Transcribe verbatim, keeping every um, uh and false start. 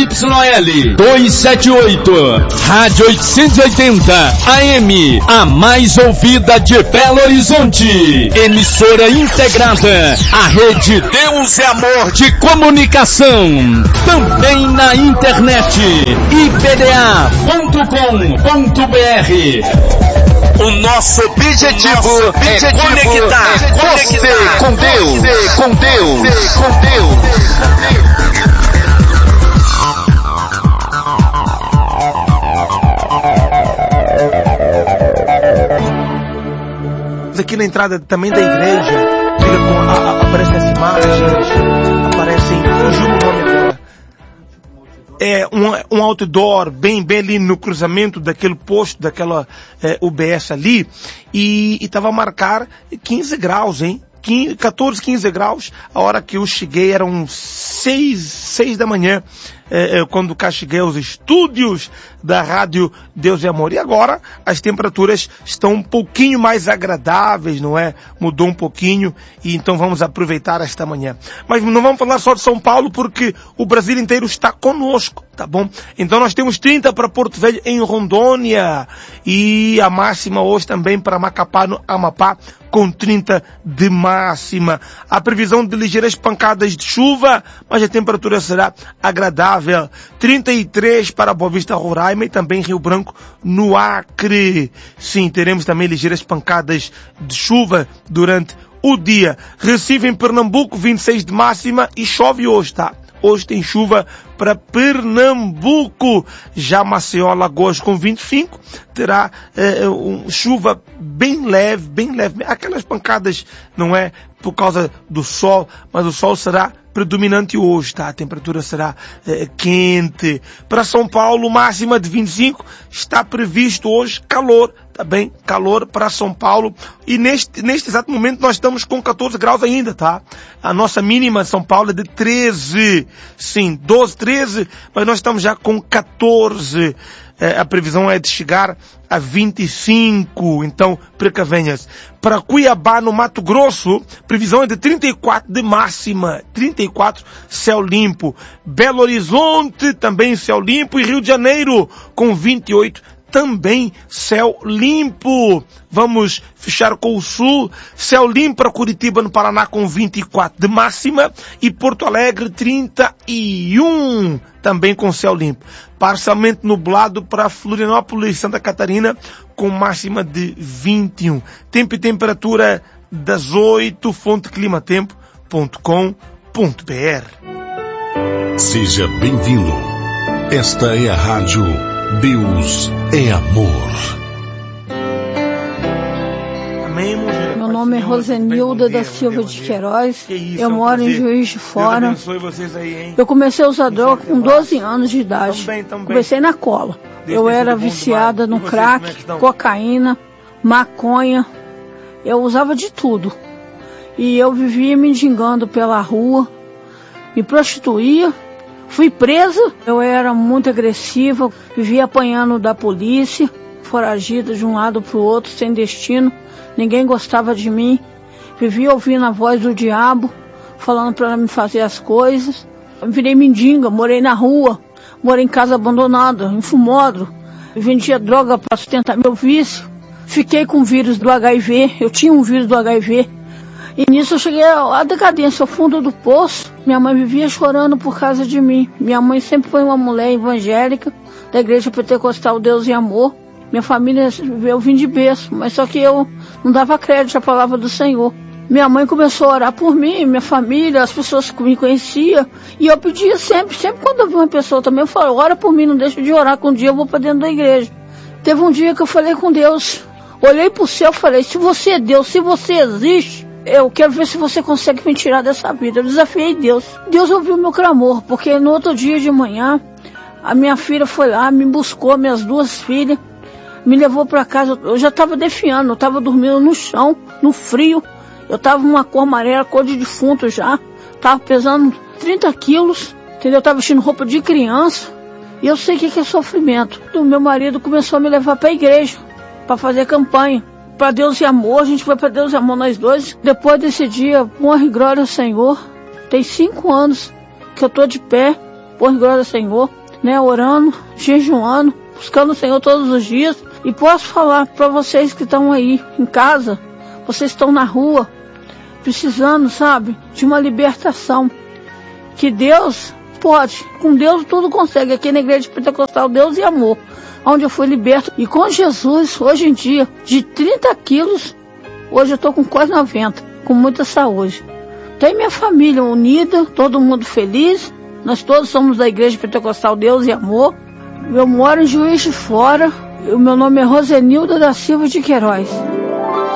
Y L duzentos e setenta e oito, Rádio oitocentos e oitenta A M, a mais ouvida de Belo Horizonte. Emissora integrada à rede Deus é Amor de Comunicação. Também na internet, I B D A ponto com ponto B R. O nosso objetivo, nosso objetivo é conectar, é você conectar com Deus, você com Deus, você com Deus. Aqui na entrada também da igreja, fica com, a, a, aparecem as imagens, aparecem, fugiu o nome agora. É um, um outdoor bem, bem ali no cruzamento daquele posto, daquela é, U B S ali, e estava a marcar quinze graus, hein? quatorze, quinze graus. A hora que eu cheguei eram seis, seis da manhã, é, quando cá cheguei aos estúdios da Rádio Deus é Amor. E agora as temperaturas estão um pouquinho mais agradáveis, não é? Mudou um pouquinho, e então vamos aproveitar esta manhã. Mas não vamos falar só de São Paulo, porque o Brasil inteiro está conosco, tá bom? Então nós temos trinta para Porto Velho em Rondônia, e a máxima hoje também para Macapá, no Amapá, com trinta de máxima. A previsão de ligeiras pancadas de chuva, mas a temperatura será agradável. trinta e três para Boa Vista, Roraima, e também Rio Branco, no Acre. Sim, teremos também ligeiras pancadas de chuva durante o dia. Recife, em Pernambuco, vinte e seis de máxima, e chove hoje, tá? Hoje tem chuva para Pernambuco. Já Maceió, Alagoas, com vinte e cinco, terá é, um, chuva bem leve, bem leve. Aquelas pancadas, não é por causa do sol, mas o sol será predominante hoje, tá? A temperatura será é, quente. Para São Paulo, máxima de vinte e cinco, está previsto hoje calor, tá bem? Calor para São Paulo. E neste, neste exato momento nós estamos com catorze graus ainda, tá? A nossa mínima de São Paulo é de treze. Sim, doze, treze, mas nós estamos já com catorze. É, a previsão é de chegar a vinte e cinco, então precavenhas. Para Cuiabá, no Mato Grosso, previsão é de trinta e quatro de máxima, trinta e quatro, céu limpo. Belo Horizonte, também céu limpo, e Rio de Janeiro, com vinte e oito, também céu limpo. Vamos fechar com o sul, céu limpo para Curitiba, no Paraná, com vinte e quatro de máxima, e Porto Alegre, trinta e um, também com céu limpo. Parcialmente nublado para Florianópolis, Santa Catarina, com máxima de vinte e um. Tempo e temperatura das oito, fonte climatempo ponto com ponto B R. Seja bem-vindo. Esta é a Rádio Deus é Amor. Meu nome é Rosenilda da Silva de Queiroz, eu moro em Juiz de Fora. Eu comecei a usar droga com doze anos de idade, comecei na cola. Eu era viciada no crack, cocaína, maconha, eu usava de tudo. E eu vivia mendigando pela rua, me prostituía, fui presa, eu era muito agressiva, vivia apanhando da polícia, foragida de um lado para o outro, sem destino. Ninguém gostava de mim, vivia ouvindo a voz do diabo, falando para me fazer as coisas. Eu virei mendiga, morei na rua, morei em casa abandonada, em fumódromo, vendia droga para sustentar meu vício. Fiquei com o vírus do H I V, eu tinha um vírus do H I V. E nisso eu cheguei à decadência, ao fundo do poço. Minha mãe vivia chorando por causa de mim. Minha mãe sempre foi uma mulher evangélica, da Igreja Pentecostal Deus e Amor. Minha família, eu vim de berço, mas só que eu não dava crédito à palavra do Senhor. Minha mãe começou a orar por mim, minha família, as pessoas que me conheciam, e eu pedia sempre, sempre quando eu vi uma pessoa também, eu falo, ora por mim, não deixa de orar, que um dia eu vou para dentro da igreja. Teve um dia que eu falei com Deus, olhei para o céu e falei, se você é Deus, se você existe, eu quero ver se você consegue me tirar dessa vida. Eu desafiei Deus. Deus ouviu meu clamor, porque no outro dia de manhã, a minha filha foi lá, me buscou, minhas duas filhas, me levou para casa. Eu já estava defiando, eu estava dormindo no chão, no frio. Eu estava uma cor amarela, cor de defunto já. Estava pesando trinta quilos, entendeu? Eu estava vestindo roupa de criança. E eu sei o que é sofrimento. O meu marido começou a me levar para a igreja, para fazer campanha. Para Deus e Amor, a gente foi para Deus e Amor nós dois. Depois desse dia, honra e glória ao Senhor. Tem cinco anos que eu estou de pé. pôr em glória ao Senhor, né? Orando, jejuando, buscando o Senhor todos os dias. E posso falar para vocês que estão aí em casa, vocês estão na rua, precisando, sabe, de uma libertação. Que Deus pode, com Deus tudo consegue. Aqui na Igreja Pentecostal, Deus e amor, onde eu fui liberto. E com Jesus, hoje em dia, de trinta quilos, hoje eu estou com quase noventa, com muita saúde. Tem minha família unida, todo mundo feliz. Nós todos somos da Igreja Pentecostal Deus e Amor. Eu moro em Juiz de Fora. O meu nome é Rosenilda da Silva de Queiroz.